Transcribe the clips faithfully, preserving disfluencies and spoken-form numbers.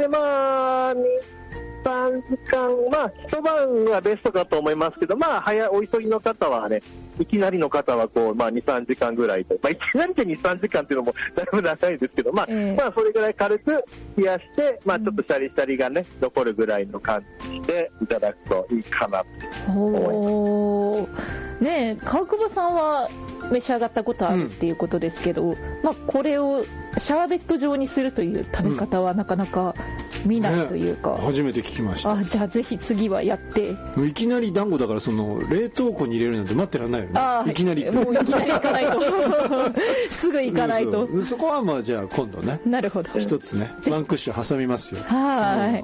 まあにさんじかん、まあ一晩はベストかと思いますけど、まあ早お急ぎの方はね、いきなりの方はこう、まあ、にさんじかんぐらいと、まあ、いきなりでにさんじかんっていうのもだいぶ長いですけど、まあ、えー、まあそれぐらい軽く冷やして、まあ、ちょっとシャリシャリがね、うん、残るぐらいの感じでいただくといいかなと思います。 ねえ、川久保さんは召し上がったことあるっていうことですけど、うん、まあ、これをシャーベット状にするという食べ方はなかなか見ないというか、 ね、初めて聞きました。 あ、じゃあぜひ次はやって。 もういきなり団子だから、その冷凍庫に入れるなんて待ってらんないよね。あ、いきなりもういきなり行かないとすぐ行かないと。 そうそう、そこはまあじゃあ今度ね、 なるほど、 一つねワンクッション挟みますよ。 はい、うん、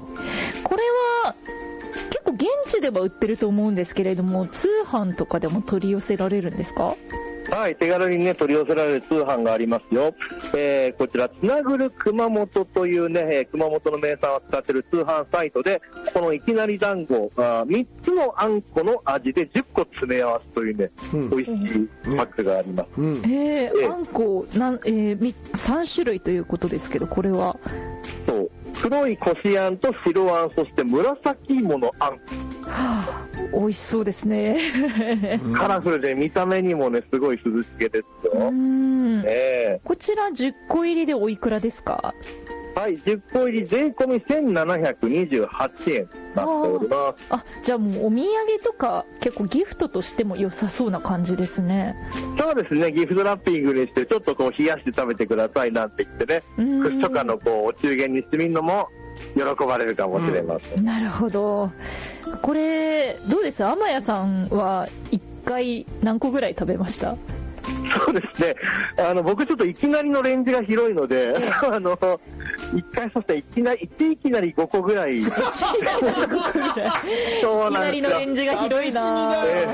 これは結構現地では売ってると思うんですけれども、通販とかでも取り寄せられるんですか？ はい、手軽にね取り寄せられる通販がありますよ。えー、こちらつなぐる熊本というね、熊本の名産を使っている通販サイトで、このいきなり団子あみっつのあんこの味でじゅっこ詰め合わせというね、うん、美味しいパックがあります。うん、 えー、あんこなん、えー、さん種類ということですけど、これはそう、黒いこしあんと白あん、そして紫芋のあん、 はあ、美味しそうですねカラフルで見た目にもねすごい涼しげですよ。うん、 ね、こちらじゅっこ入りでおいくらですか？ はい、じゅっこ入り税込みせんななひゃくにじゅうはちえんなっております。 あ、じゃあもうお土産とか結構ギフトとしても良さそうな感じですね。 そうですね、ギフトラッピングにしてちょっとこう冷やして食べてくださいなんて言ってね、初夏のこうお中元にしてみるのも喜ばれるかもしれません。 うん、なるほど。これどうです？天谷さんはいっかい何個ぐらい食べました？ そうですね、あの僕ちょっといきなりのレンジが広いので、ええ、あのいっかいそしていきなりいちいきなりごこぐらいそうなんですよ。いきなりのレンジが広いな、え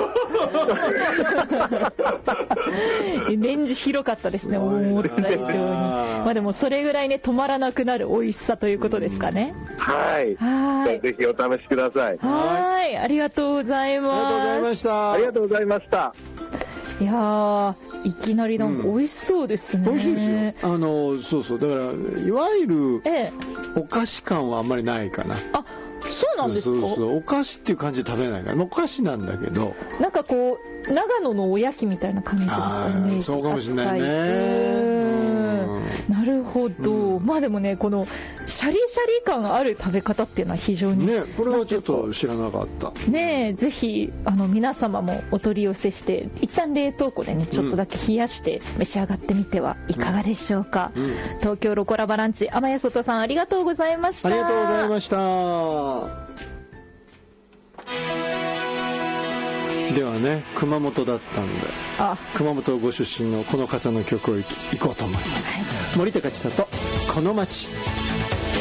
え、レンジ広かったですね、思った以上に。まあでもそれぐらいね止まらなくなる美味しさということですかね。 はい、はい、ぜひお試しください。 はい、ありがとうございます。 ありがとうございました。 ありがとうございました。 いやー、いきなりの美味しそうですね。 美味しいですよ。あのそうそう、だからいわゆるお菓子感はあんまりないかな。 あ、そうなんですか。 そうそう、お菓子っていう感じで食べないから、お菓子なんだけど、 なんかこう長野のおやきみたいな感じですかね。 そうかもしれないね。 なるほど、うん、まあでもね、このシャリシャリ感ある食べ方っていうのは非常にね、これはちょっと知らなかったね。ぜひあの皆様もお取り寄せして一旦冷凍庫でねちょっとだけ冷やして召し上がってみてはいかがでしょうか。うんうん、東京ロコラバランチ、天谷外さんありがとうございました。 ありがとうございました。ではね、熊本だったんで、あ、熊本ご出身のこの方の曲をいこうと思います。はい、森高千里、この街。